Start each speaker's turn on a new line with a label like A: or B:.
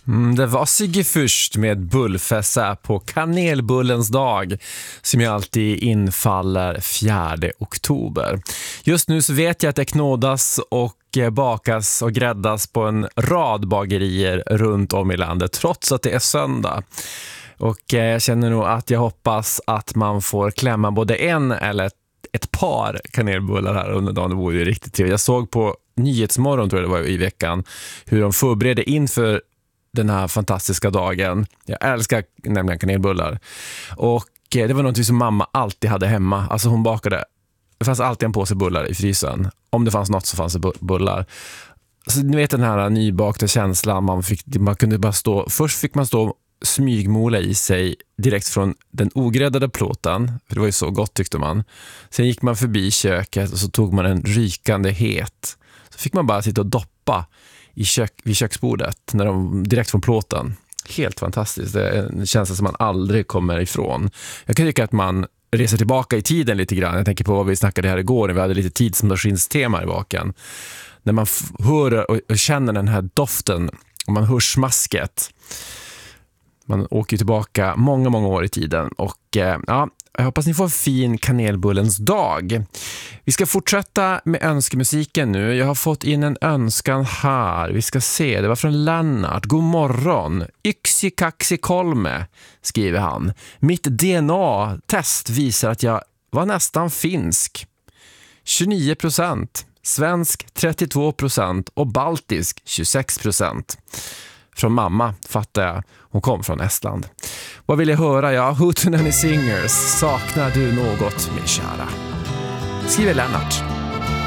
A: Det var Sigge först med bullfessa på kanelbullens dag som ju alltid infaller 4 oktober. Just nu så vet jag att det knådas och bakas och gräddas på en rad bagerier runt om i landet trots att det är söndag. Och jag känner nog att jag hoppas att man får klämma både en eller ett par kanelbullar här under dagen. Det vore ju riktigt trevligt. Jag såg på Nyhetsmorgon, tror jag det var i veckan, hur de förberedde inför den här fantastiska dagen. Jag älskar nämligen kanelbullar. Och det var något som mamma alltid hade hemma. Alltså hon bakade, det fanns alltid en påse bullar i frysen. Om det fanns något så fanns det bullar. Så ni vet den här nybakta känslan man kunde bara stå, först fick man stå smygmola i sig direkt från den ogräddade plåten, för det var ju så gott tyckte man. Sen gick man förbi köket och så tog man en rykande het. Så fick man bara sitta och doppa vid köksbordet direkt från plåten. Helt fantastiskt. Det är en känsla som man aldrig kommer ifrån. Jag kan tycka att man reser tillbaka i tiden lite grann. Jag tänker på vad vi snackade här igår när vi hade lite tidsmaskinstema i vaken. När man hör och känner den här doften och man hör smasket. Man åker tillbaka många, många år i tiden. Och ja, jag hoppas ni får en fin kanelbullens dag. Vi ska fortsätta med önskemusiken nu. Jag har fått in en önskan här. Vi ska se, det var från Lennart. God morgon. Yksi kaksi kolme, skriver han. Mitt DNA-test visar att jag var nästan finsk. 29%. Svensk 32% och baltisk 26%. Från mamma fattar jag. Hon kom från Estland. Vad vill jag höra? Ja, Hootenanny Singers. Saknar du något, min kära? Skriver Lennart.